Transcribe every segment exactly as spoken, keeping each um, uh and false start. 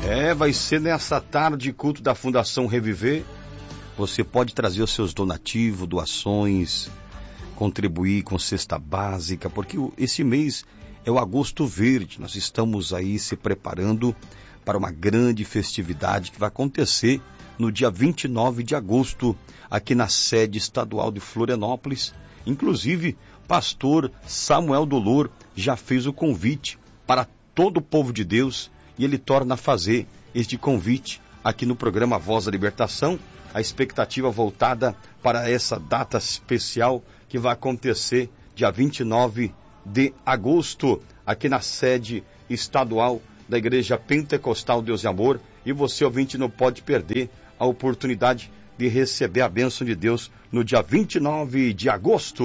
É, vai ser nessa tarde, culto da Fundação Reviver. Você pode trazer os seus donativos, doações, contribuir com cesta básica, porque esse mês é o Agosto Verde. Nós estamos aí se preparando para uma grande festividade que vai acontecer no dia vinte e nove de agosto, aqui na sede estadual de Florianópolis. Inclusive, pastor Samuel Dolor já fez o convite para todo o povo de Deus e ele torna a fazer este convite aqui no programa Voz da Libertação. A expectativa voltada para essa data especial que vai acontecer dia vinte e nove de agosto, aqui na sede estadual da Igreja Pentecostal Deus e Amor. E você, ouvinte, não pode perder a oportunidade de receber a bênção de Deus no dia vinte e nove de agosto.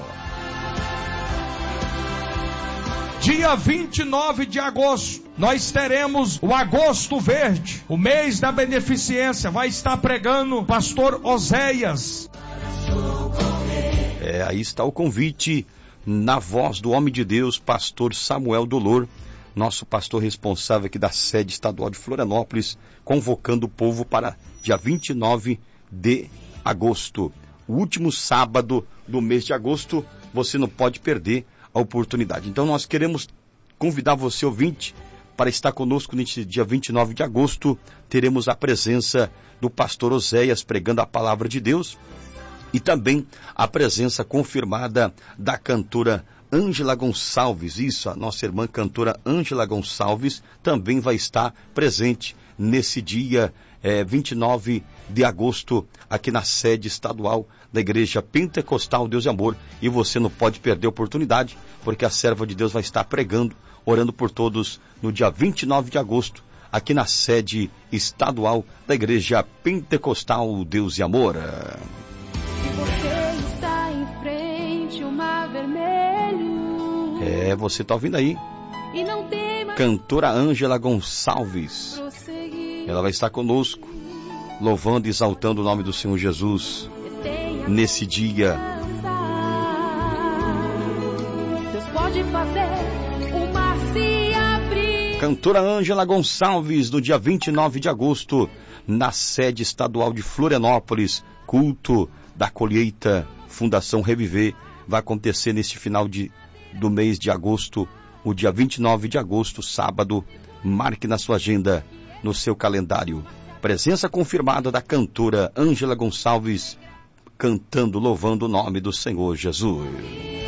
Dia vinte e nove de agosto, nós teremos o Agosto Verde, o mês da beneficência. Vai estar pregando o pastor Oséias. É, aí está o convite na voz do homem de Deus, pastor Samuel Dolor, nosso pastor responsável aqui da sede estadual de Florianópolis, convocando o povo para dia vinte e nove de agosto. O último sábado do mês de agosto, você não pode perder a oportunidade. Então nós queremos convidar você, ouvinte, para estar conosco neste dia vinte e nove de agosto. Teremos a presença do pastor Oséias pregando a palavra de Deus e também a presença confirmada da cantora Ângela Gonçalves. Isso, a nossa irmã cantora Ângela Gonçalves também vai estar presente nesse dia é, vinte e nove de agosto, aqui na sede estadual da Igreja Pentecostal Deus e Amor. E você não pode perder a oportunidade, porque a serva de Deus vai estar pregando, orando por todos no dia vinte e nove de agosto, aqui na sede estadual da Igreja Pentecostal Deus e Amor. Se você está em frente ao mar vermelho, é, você está ouvindo aí? E não tem mais cantora Ângela Gonçalves. prosseguir. Ela vai estar conosco, louvando e exaltando o nome do Senhor Jesus nesse dia. Deus pode fazer o mar se abrir. Cantora Ângela Gonçalves, no dia vinte e nove de agosto, na sede estadual de Florianópolis, culto da colheita Fundação Reviver, vai acontecer neste final de, do mês de agosto, o dia vinte e nove de agosto, sábado. Marque na sua agenda, no seu calendário. Presença confirmada da cantora Ângela Gonçalves, cantando, louvando o nome do Senhor Jesus.